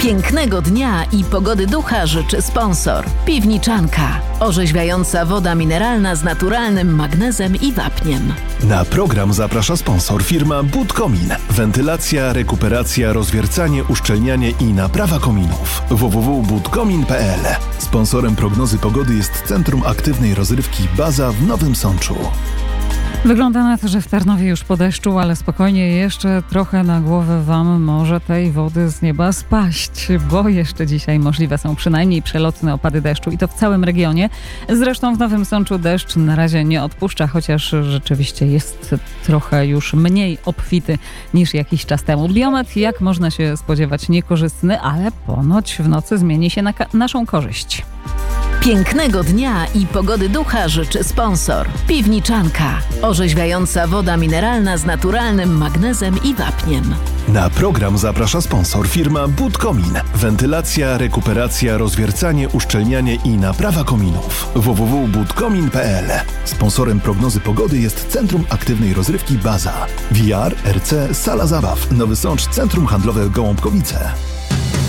Pięknego dnia i pogody ducha życzy sponsor. Piwniczanka. Orzeźwiająca woda mineralna z naturalnym magnezem i wapniem. Na program zaprasza sponsor firma Budkomin. Wentylacja, rekuperacja, rozwiercanie, uszczelnianie i naprawa kominów. www.budkomin.pl. Sponsorem prognozy pogody jest Centrum Aktywnej Rozrywki Baza w Nowym Sączu. Wygląda na to, że w Tarnowie już po deszczu, ale spokojnie, jeszcze trochę na głowę wam może tej wody z nieba spaść, bo jeszcze dzisiaj możliwe są przynajmniej przelotne opady deszczu i to w całym regionie. Zresztą w Nowym Sączu deszcz na razie nie odpuszcza, chociaż rzeczywiście jest trochę już mniej obfity niż jakiś czas temu. Biometr, jak można się spodziewać, niekorzystny, ale ponoć w nocy zmieni się na naszą korzyść. Pięknego dnia i pogody ducha życzy sponsor. Piwniczanka. Orzeźwiająca woda mineralna z naturalnym magnezem i wapniem. Na program zaprasza sponsor firma Budkomin. Wentylacja, rekuperacja, rozwiercanie, uszczelnianie i naprawa kominów. www.budkomin.pl. Sponsorem prognozy pogody jest Centrum Aktywnej Rozrywki Baza. VR, RC, Sala Zabaw, Nowy Sącz, Centrum Handlowe Gołąbkowice.